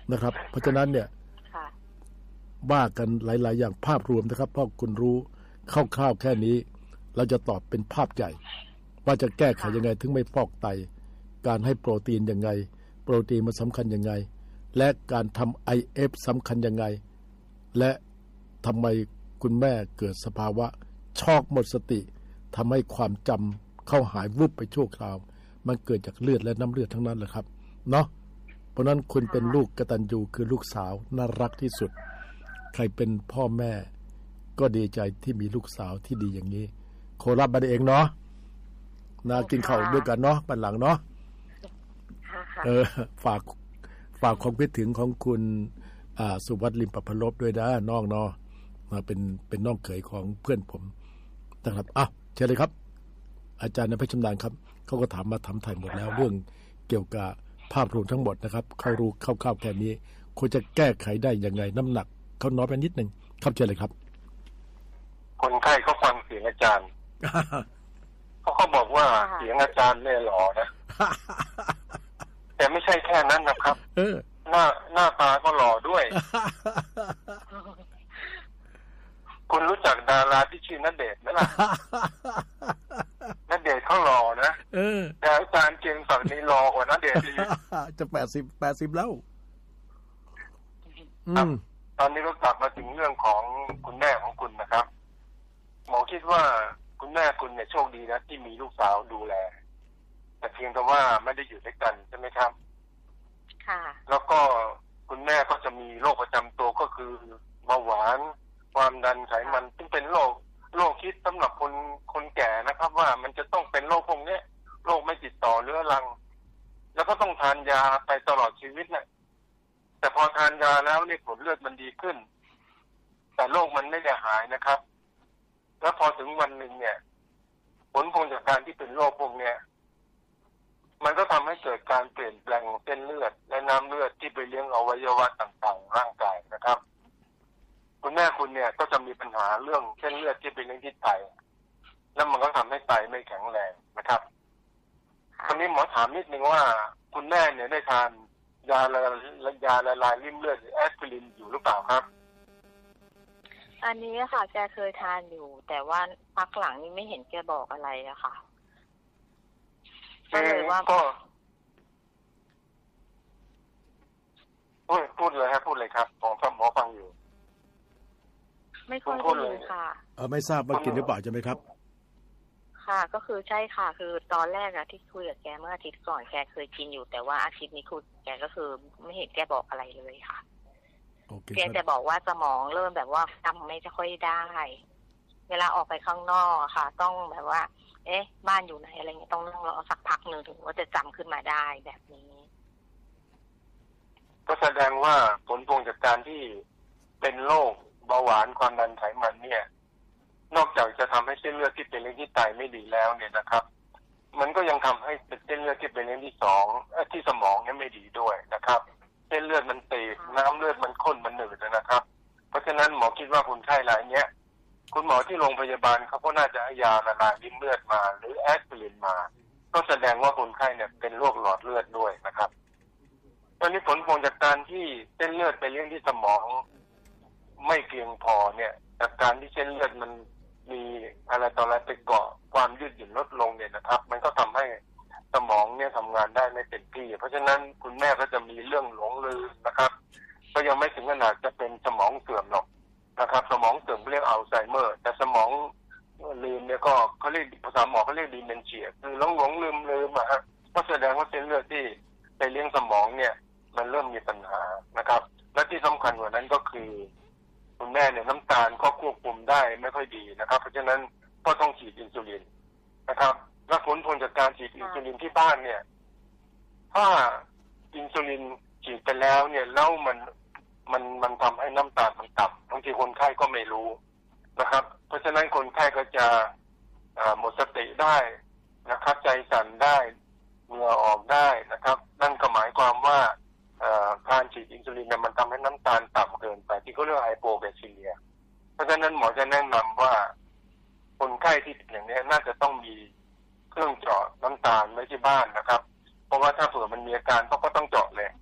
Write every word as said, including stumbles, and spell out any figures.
นะครับเพราะฉะนั้นเนี่ยว่ากันหลายๆอย่างภาพรวมนะครับเพราะคุณรู้คร่าวๆแค่นี้เราจะตอบเป็นภาพใหญ่ว่าจะแก้ไขยังไงถึงไม่ฟอกไตการให้โปรตีนยังไงโปรตีนมันสำคัญยังไงและการทำ ไอ เอฟ สำคัญยังไงและทำไมคุณแม่เกิดสภาวะช็อกหมดสติทำให้ความจำเข้าหายวุบไปชั่วคราวมันเกิดจากเลือดและน้ำเลือดทั้งนั้นแหละครับเนาะเพราะนั้นคุณเป็นลูกกตัญญูคือลูกสาวน่ารักที่สุดใครเป็นพ่อแม่ก็ดีใจที่มีลูกสาวที่ดีอย่างนี้โครับบันเองเนาะนะกินข้าวด้วยกันเนาะบันหลังเนาะเออฝากฝากความคิดถึงของคุณสุวัฒน์ลิมประพลบด้วยนะน้องเนาะมาเป็นเป็นน้องเขยของเพื่อนผมนะครับอ้าวเชิญเลยครับอาจารย์นภัยชำนาญครับเขาก็ถามมาถามไถ่หมดแล้วเรื่องเกี่ยวกับภาพรวมทั้งหมดนะครับเขารู้คร่าวๆแค่นี้ควรจะแก้ไขได้ยังไงน้ำหนักเขาน้อยไปนิดนึงครับเชิญเลยครับคนไข้เขาฟังเสียงอาจารย์เขาก็บอกว่าเสียงอาจารย์เนี่ยหล่อนะแต่ไม่ใช่แค่นั้นนะครับหน้าหน้าตาก็หล่อด้วยคุณรู้จักดาราที่ชื่อณเดชน์ไหมล่ะณเดชน์เขาหล่อนะแต่อาจารย์เกียงศักดิ์นี่หล่อกว่าณเดชน์อีกจะแปดสิบแปดสิบแล้วตอนนี้ก็กลับมาถึงเรื่องของคุณแม่ของคุณนะครับหมอคิดว่าคุณแม่คุณเนี่ยโชคดีนะที่มีลูกสาวดูแลแต่เพียงแต่ว่าไม่ได้อยู่ด้วยกันใช่ไหมครับค่ะแล้วก็คุณแม่ก็จะมีโรคประจำตัวก็คือเบาหวานความดันไขมันซึ่งเป็นโรคโรคคิดสำหรับคนคนแก่นะครับว่ามันจะต้องเป็นโรคพวกนี้โรคไม่ติดต่อเรื้อรังแล้วก็ต้องทานยาไปตลอดชีวิตนะแต่พอทานยาแล้วเนี่ยผลเลือดมันดีขึ้นแต่โรคมันไม่ได้หายนะครับแล้วพอถึงวันหนึ่งเนี่ยผลพวงจากการที่เป็นโรคพวกเนี้ยมันก็ทำให้เกิดการเปลี่ยนแปลงเส้นเลือดและน้ำเลือดที่ไปเลี้ยงอวัยวะต่างๆร่างกายนะครับคุณแม่คุณเนี่ยก็จะมีปัญหาเรื่องเส้นเลือดที่ไปเลี้ยงที่ไตแล้วมันก็ทำให้ไตไม่แข็งแรงนะครับตอนนี้หมอถามนิดนึงว่าคุณแม่เนี่ยได้ทานยาละยาละลายริ่มเลือดหรือแอสไพรินอยู่หรือเปล่าครับอันนี้ค่ะแกเคยทานอยู่แต่ว่าพักหลังนี้ไม่เห็นแกบอกอะไรอะค่ะก็เลยว่าก็พูดพูดเลยครับพูดเลยครับผมฟังหมอฟังอยู่ไม่ค่อยได้ยินค่ะเออไม่ทราบว่ากินหรือเปล่าใช่ไหมครับค่ะก็คือใช่ค่ะคือตอนแรกอะที่คุยกับแกเมื่ออาทิตย์ก่อนแกเคยกินอยู่แต่ว่าอาทิตย์นี้คุยแกก็คือไม่เห็นแกบอกอะไรเลยค่ะแกจะบอกว่าสมองเริ่มแบบว่าจำไม่ค่อยได้เวลาออกไปข้างนอกค่ะต้องแบบว่าเอ๊ะบ้านอยู่ไหนอะไรเงี้ยต้องนั่งรอสักพักหนึ่งถึงว่าจะจำขึ้นมาได้แบบนี้ก็แสดงว่าผลพวงจากการที่เป็นโรคเบาหวานความดันไขมันเนี่ยนอกจากจะทำให้เส้นเลือดที่เป็นเลี้ยงที่ไตไม่ดีแล้วเนี่ยนะครับมันก็ยังทำให้เส้นเลือดที่เป็นเลี้ยงที่สองที่สมองเนี่ยไม่ดีด้วยนะครับเส้นเลือดมันตีบน้ำเลือดมันข้นมันหนืดนะครับเพราะฉะนั้นหมอคิดว่าคนไข้รายเนี้ยคุณหมอที่โรงพยาบาลเขาก็น่าจะให้ยาละลายริ่มเลือดมาหรือแอสไพรินมาก็แสดงว่าคนไข้เนี่ยเป็นโรคหลอดเลือดด้วยนะครับตอนนี้ผลพวงจากการที่เส้นเลือดไปเลี้ยงที่สมองไม่เพียงพอเนี่ยจากการที่เส้นเลือดมันมีอะไรต่ออะไรไปเกาะความยืดหยุ่นลดลงเนี่ยนะครับมันก็ทำให้สมองเนี่ยทำงานได้ไม่เต็มที่เพราะฉะนั้นคุณแม่ก็จะมีเรื่องหลงลืมนะครับก็ยังไม่ถึงขนาดจะเป็นสมองเสื่อมหรอกนะครับสมองเสื่อมเรียกอัลไซเมอร์แต่สมองลืมเนี่ยก็เขาเรียกภาษาหมอเขาเรียกดีเมนเชียคือหลงหลงลืมลืมอะฮะก็แสดงว่าเส้นเลือดที่ไปเลี้ยงสมองเนี่ยมันเริ่มมีปัญหานะครับและที่สำคัญกว่านั้นก็คือคุณแม่เนี่ยน้ำตาลก็ควบคุมได้ไม่ค่อยดีนะครับเพราะฉะนั้นก็ต้องฉีดอินซูลินนะครับและผลพวงจากการฉีดอินซูลินที่บ้านเนี่ยถ้าอินซูลินฉีดไปแล้วเนี่ยแล้วมันมันมันทำให้น้ำตาลมันต่ำบางทีคนไข้ก็ไม่รู้นะครับเพราะฉะนั้นคนไข้ก็จะหมดสติได้นะครับใจสั่นได้เหงื่อออกได้นะครับนั่นก็หมายความว่าการฉีดอินซูลินเนี่ยมันทำให้น้ำตาลต่ำเกินไปที่เขาเรียกไฮโปแกลซีเมียเพราะฉะนั้นหมอจะแนะนำว่าคนไข้ที่เป็นอย่างนี้น่าจะต้องมีเครื่องเจาะน้ำตาลไว้ที่บ้านนะครับเพราะว่าถ้าเผื่อมันมีอาการเขาก็ต้องเจาะเลย